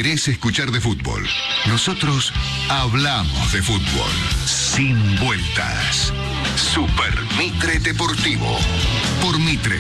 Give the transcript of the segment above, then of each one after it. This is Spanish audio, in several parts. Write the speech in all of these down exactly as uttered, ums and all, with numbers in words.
querés escuchar de fútbol. Nosotros hablamos de fútbol. Sin vueltas. Super Mitre Deportivo. Por Mitre.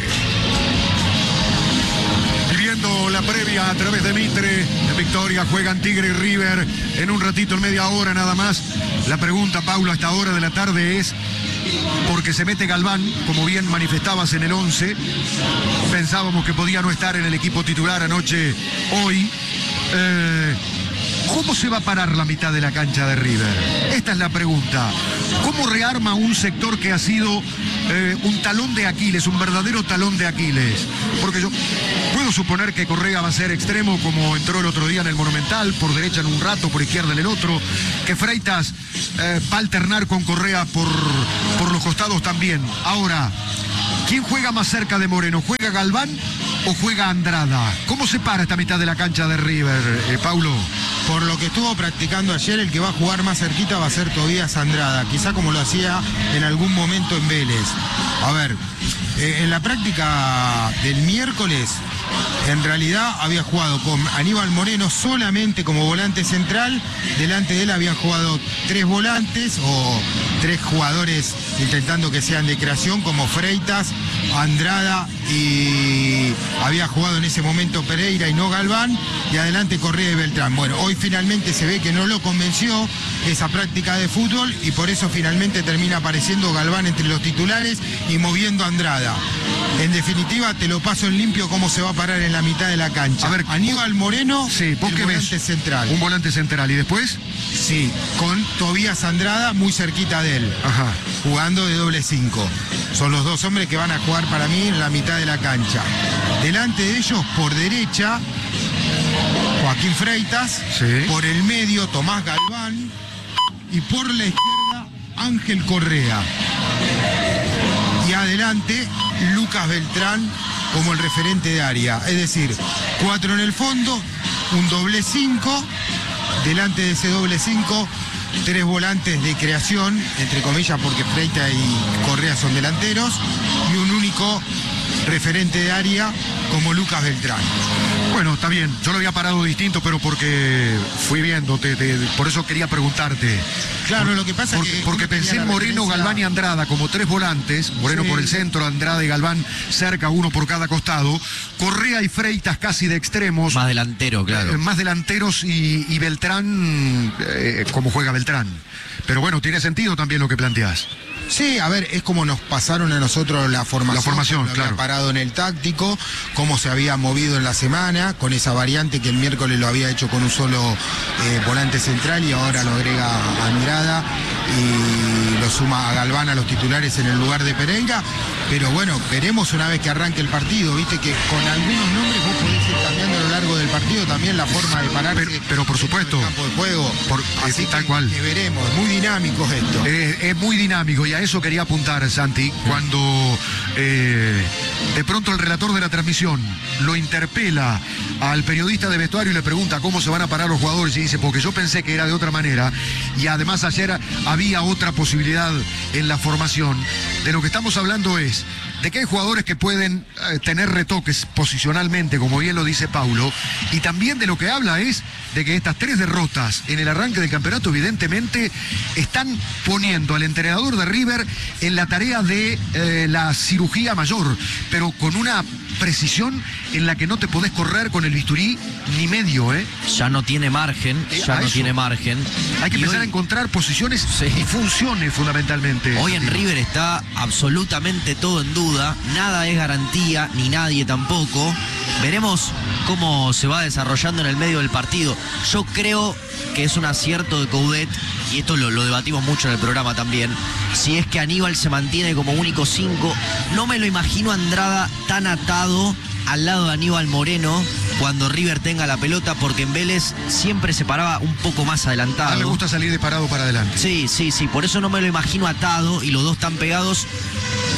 Viviendo la previa a través de Mitre. En Victoria juegan Tigre y River. En un ratito, en media hora nada más. La pregunta, Paulo, a esta hora de la tarde es... porque se mete Galván, como bien manifestabas en el once. Pensábamos que podía no estar en el equipo titular anoche, hoy. Eh, ¿Cómo se va a parar la mitad de la cancha de River? Esta es la pregunta. ¿Cómo rearma un sector que ha sido eh, un talón de Aquiles, un verdadero talón de Aquiles? Porque yo puedo suponer que Correa va a ser extremo, como entró el otro día en el Monumental, por derecha en un rato, por izquierda en el otro, que Freitas eh, va a alternar con Correa por, por los costados también. Ahora, ¿quién juega más cerca de Moreno? ¿Juega Galván o juega Andrada? ¿Cómo se para esta mitad de la cancha de River, eh, Paulo? Por lo que estuvo practicando ayer, el que va a jugar más cerquita va a ser Tobías Andrada, quizá como lo hacía en algún momento en Vélez. A ver, eh, en la práctica del miércoles, en realidad había jugado con Aníbal Moreno solamente como volante central. Delante de él habían jugado tres volantes o tres jugadores intentando que sean de creación, como Freitas, Andrada, y había jugado en ese momento Pereira y no Galván, y adelante Correa y Beltrán. Bueno, hoy finalmente se ve que no lo convenció esa práctica de fútbol y por eso finalmente termina apareciendo Galván entre los titulares y moviendo a Andrada. En definitiva, te lo paso en limpio cómo se va a parar en la mitad de la cancha. A ver, Aníbal Moreno, sí, ¿vos el qué volante ves? central. Un volante central, ¿y después? Sí, con Tobías Andrada muy cerquita de él, Ajá. jugando de doble cinco. Son los dos hombres que van a jugar para mí en la mitad de la cancha. Delante de ellos, por derecha, Joaquín Freitas, sí. Por el medio, Tomás Galván, y por la izquierda, Ángel Correa. Y adelante, Lucas Beltrán como el referente de área. Es decir, cuatro en el fondo, un doble cinco, delante de ese doble cinco, tres volantes de creación, entre comillas, porque Freitas y Correa son delanteros, y un único referente de área como Lucas Beltrán. Bueno, está bien, yo lo había parado distinto, pero porque fui viéndote, te, por eso quería preguntarte. Claro, por, lo que pasa por, es que... Porque pensé en Moreno, Galván y Andrada como tres volantes, Moreno sí. por el centro, Andrada y Galván cerca, uno por cada costado, Correa y Freitas casi de extremos. Más delantero, claro. Eh, más delanteros y, y Beltrán, eh, como juega Beltrán. Pero bueno, tiene sentido también lo que planteás. Sí, a ver, es como nos pasaron a nosotros la formación. La formación, lo claro. Había parado en el táctico, cómo se había movido en la semana, con esa variante que el miércoles lo había hecho con un solo eh, volante central y ahora lo agrega a Andrada y lo suma a Galván a los titulares en el lugar de Pereira. Pero bueno, veremos una vez que arranque el partido, viste que con algunos nombres vos podés ir cambiando a lo largo del partido también la forma de pararse. Pero, pero por supuesto. En el campo de juego. Por, Así es, tal que, cual. que veremos, muy dinámico esto. Eh, es muy dinámico y a eso quería apuntar, Santi, cuando eh, de pronto el relator de la transmisión lo interpela al periodista de vestuario y le pregunta cómo se van a parar los jugadores y dice, porque yo pensé que era de otra manera y además ayer había otra posibilidad en la formación. De lo que estamos hablando es de que hay jugadores que pueden eh, tener retoques posicionalmente, como bien lo dice Paulo, y también de lo que habla es de que estas tres derrotas en el arranque del campeonato evidentemente están poniendo al entrenador de River en la tarea de eh, la cirugía mayor, pero con una precisión en la que no te podés correr con el bisturí ni medio, ¿eh? Ya no tiene margen, Eh, ya a no eso. tiene margen. Hay que Y empezar hoy- a encontrar posiciones Sí. y funciones fundamentalmente. Hoy en Santi. River está absolutamente todo en duda, nada es garantía, ni nadie tampoco. Veremos cómo se va desarrollando en el medio del partido. Yo creo que es un acierto de Coudet, y esto lo, lo debatimos mucho en el programa también, si es que Aníbal se mantiene como único cinco. No me lo imagino a Andrada tan atado al lado de Aníbal Moreno cuando River tenga la pelota, porque en Vélez siempre se paraba un poco más adelantado. A él le gusta salir disparado para adelante. Sí, sí, sí, por eso no me lo imagino atado y los dos tan pegados.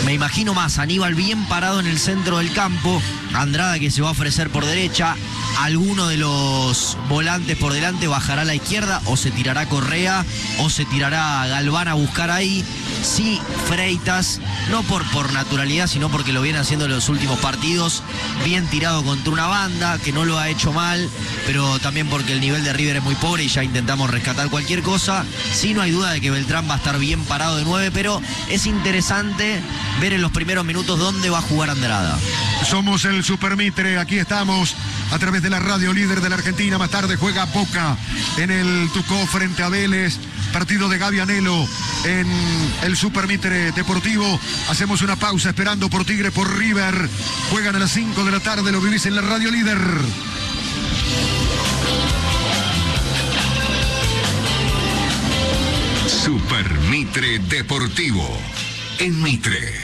Me imagino más Aníbal bien parado en el centro del campo, Andrada que se va a ofrecer por derecha, alguno de los volantes por delante bajará a la izquierda, o se tirará Correa, o se tirará Galván a buscar ahí. Sí, Freitas, no por, por naturalidad, sino porque lo viene haciendo en los últimos partidos, bien tirado contra una banda, que no lo ha hecho mal, pero también porque el nivel de River es muy pobre y ya intentamos rescatar cualquier cosa. Sí, no hay duda de que Beltrán va a estar bien parado de nueve, pero es interesante ver en los primeros minutos dónde va a jugar Andrada. Somos el Super Mitre, aquí estamos a través de la radio líder de la Argentina. Más tarde juega Boca en el Tucó frente a Vélez. Partido de Gaby Anelo en el Super Mitre Deportivo. Hacemos una pausa esperando por Tigre, por River. Juegan a las cinco de la tarde, lo vivís en la radio líder. Super Mitre Deportivo en Mitre.